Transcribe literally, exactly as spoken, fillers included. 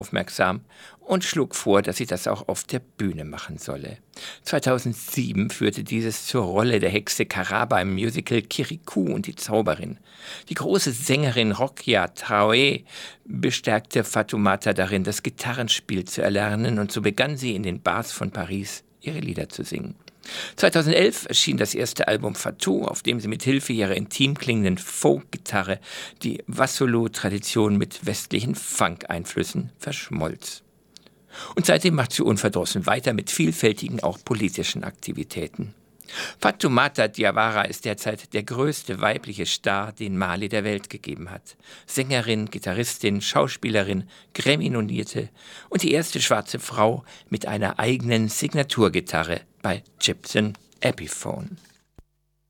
aufmerksam und schlug vor, dass sie das auch auf der Bühne machen solle. zweitausendsieben führte dieses zur Rolle der Hexe Karaba im Musical Kirikou und die Zauberin. Die große Sängerin Rokia Traoré bestärkte Fatoumata darin, das Gitarrenspiel zu erlernen, und so begann sie in den Bars von Paris ihre Lieder zu singen. zweitausendelf erschien das erste Album Fatou, auf dem sie mit Hilfe ihrer intim klingenden Folk-Gitarre die Wassoulou-Tradition mit westlichen Funk-Einflüssen verschmolz. Und seitdem macht sie unverdrossen weiter mit vielfältigen, auch politischen Aktivitäten. Fatoumata Diawara ist derzeit der größte weibliche Star, den Mali der Welt gegeben hat. Sängerin, Gitarristin, Schauspielerin, Grammy-Nominierte und die erste schwarze Frau mit einer eigenen Signaturgitarre bei Gibson Epiphone.